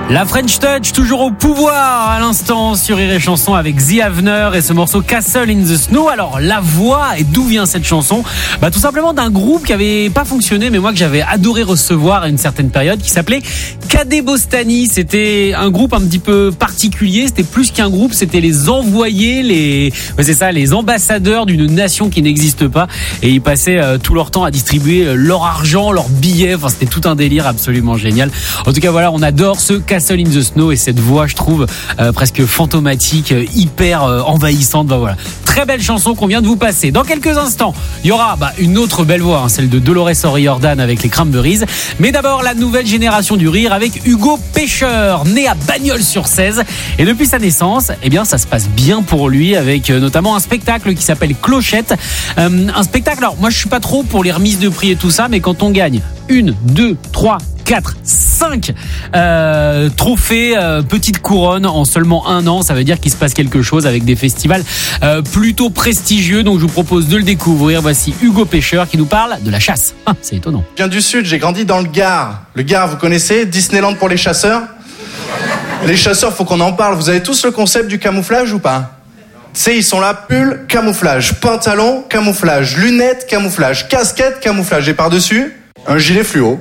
La French Touch, toujours au pouvoir à l'instant sur Rire et Chanson avec The Avener et ce morceau Castle in the Snow. Alors la voix, et d'où vient cette chanson ? Tout simplement d'un groupe qui avait pas fonctionné, mais moi que j'avais adoré recevoir à une certaine période, qui s'appelait Cadet Bostani. C'était un groupe un petit peu particulier, c'était plus qu'un groupe, c'était les envoyés, les ambassadeurs d'une nation qui n'existe pas, et ils passaient tout leur temps à distribuer leur argent, leurs billets. Enfin, c'était tout un délire absolument génial. En tout cas, voilà, on adore ce Castle in the Snow et cette voix, je trouve, presque fantomatique, hyper envahissante. Voilà. Très belle chanson qu'on vient de vous passer. Dans quelques instants, il y aura une autre belle voix, celle de Dolores O'Riordan avec les Cranberries. Mais d'abord, la nouvelle génération du rire avec Hugo Pêcheur, né à Bagnols-sur-Cèze. Et depuis sa naissance, ça se passe bien pour lui, avec notamment un spectacle qui s'appelle Clochette. Un spectacle, alors moi je suis pas trop pour les remises de prix et tout ça, mais quand on gagne 1, 2, 3, 4, 5 trophées, petite couronne en seulement 1 an, ça veut dire qu'il se passe quelque chose avec des festivals plutôt prestigieux. Donc je vous propose de le découvrir. Voici Hugo Pêcheur qui nous parle de la chasse. C'est étonnant. Je viens du sud, j'ai grandi dans le Gard. Le Gard, vous connaissez, Disneyland pour les chasseurs. Les chasseurs, faut qu'on en parle. Vous avez tous le concept du camouflage ou pas ? Tu sais, ils sont là, pull, camouflage, pantalon, camouflage, lunettes, camouflage, casquette, camouflage, et par-dessus, un gilet fluo.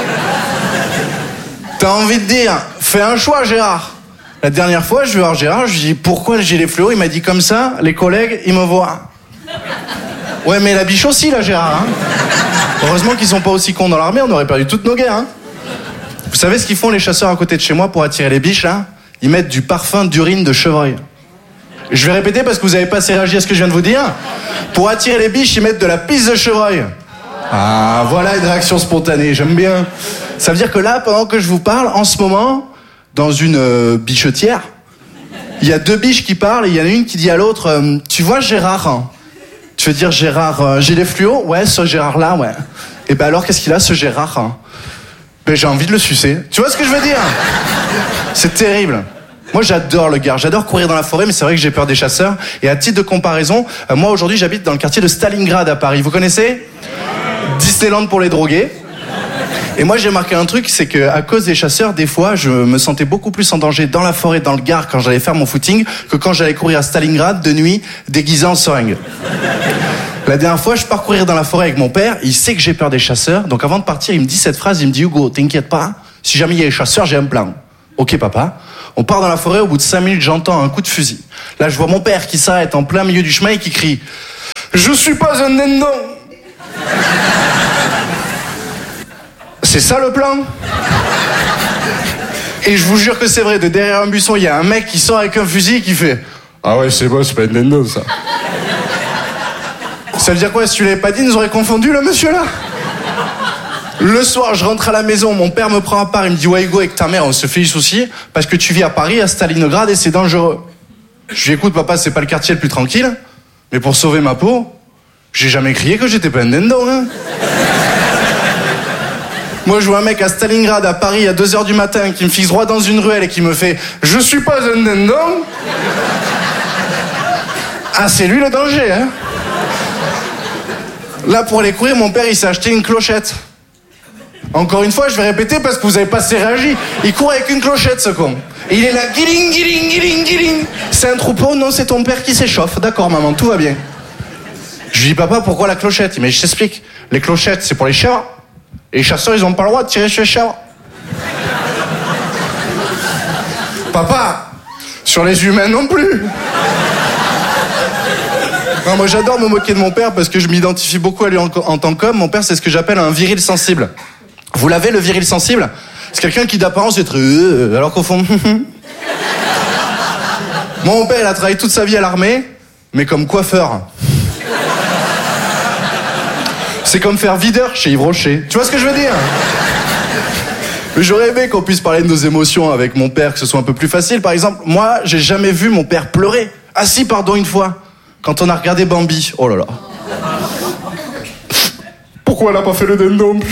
T'as envie de dire, fais un choix, Gérard. La dernière fois, je vais voir Gérard, je lui dis, pourquoi le gilet fluo ? Il m'a dit comme ça, les collègues, ils me voient. Ouais, mais la biche aussi, là, Gérard. Heureusement qu'ils sont pas aussi cons dans l'armée, on aurait perdu toutes nos guerres. Vous savez ce qu'ils font, les chasseurs à côté de chez moi, pour attirer les biches, là ? Ils mettent du parfum d'urine de chevreuil. Je vais répéter parce que vous avez pas assez réagi à ce que je viens de vous dire. Pour attirer les biches, ils mettent de la pisse de chevreuil. Ah, voilà une réaction spontanée, j'aime bien. Ça veut dire que là, pendant que je vous parle, en ce moment, dans une bichetière, il y a 2 biches qui parlent et il y en a une qui dit à l'autre, tu vois Gérard ? Tu veux dire Gérard gilet fluo ? Ouais, ce Gérard-là, ouais. Et alors, qu'est-ce qu'il a, ce Gérard ? J'ai envie de le sucer. Tu vois ce que je veux dire ? C'est terrible. Moi, j'adore le Gard, j'adore courir dans la forêt, mais c'est vrai que j'ai peur des chasseurs. Et à titre de comparaison, moi, aujourd'hui, j'habite dans le quartier de Stalingrad à Paris. Vous connaissez ? Disneyland pour les drogués. Et moi, j'ai remarqué un truc, c'est qu'à cause des chasseurs, des fois, je me sentais beaucoup plus en danger dans la forêt, dans le Gard, quand j'allais faire mon footing, que quand j'allais courir à Stalingrad de nuit, déguisé en seringue. La dernière fois, je pars courir dans la forêt avec mon père, il sait que j'ai peur des chasseurs, donc avant de partir, il me dit cette phrase, il me dit, Hugo, t'inquiète pas, si jamais il y a les chasseurs, j'ai un plan. Ok, papa. On part dans la forêt, au bout de 5 minutes, j'entends un coup de fusil. Là, je vois mon père qui s'arrête en plein milieu du chemin et qui crie, je suis pas un dindon. C'est ça le plan ? Et je vous jure que c'est vrai, de derrière un buisson, il y a un mec qui sort avec un fusil et qui fait, ah ouais, c'est bon, c'est pas un dindon, ça. Ça veut dire quoi ? Si tu l'avais pas dit, nous aurait confondu le monsieur là ? Le soir, je rentre à la maison, mon père me prend à part, il me dit, ouais Hugo, avec ta mère, on se fait du souci, parce que tu vis à Paris, à Stalingrad, et c'est dangereux. Je lui dis, écoute papa, c'est pas le quartier le plus tranquille, mais pour sauver ma peau, j'ai jamais crié que j'étais pas un dindon, hein. Moi, je vois un mec à Stalingrad, à Paris, à 2h du matin, qui me fixe droit dans une ruelle et qui me fait, je suis pas un dindon. Ah, c'est lui le danger, hein. Là, pour aller courir, mon père, il s'est acheté une clochette. Encore une fois, je vais répéter parce que vous avez pas assez réagi. Il court avec une clochette, ce con. Et il est là, guiling, guiling, guiling, guiling. C'est un troupeau ? Non, c'est ton père qui s'échauffe. D'accord, maman, tout va bien. Je lui dis, papa, pourquoi la clochette ? Mais je t'explique. Les clochettes, c'est pour les chèvres. Et les chasseurs, ils ont pas le droit de tirer sur les chèvres. Papa, sur les humains non plus. Non, moi j'adore me moquer de mon père parce que je m'identifie beaucoup à lui en tant qu'homme. Mon père, c'est ce que j'appelle un viril sensible. Vous l'avez, le viril sensible ? C'est quelqu'un qui d'apparence est très... alors qu'au fond... Mon père, il a travaillé toute sa vie à l'armée, mais comme coiffeur. C'est comme faire videur chez Yves Rocher. Tu vois ce que je veux dire ? J'aurais aimé qu'on puisse parler de nos émotions avec mon père, que ce soit un peu plus facile. Par exemple, moi, j'ai jamais vu mon père pleurer. Ah si, pardon, une fois. Quand on a regardé Bambi. Oh là là. Pourquoi elle a pas fait le dindon ?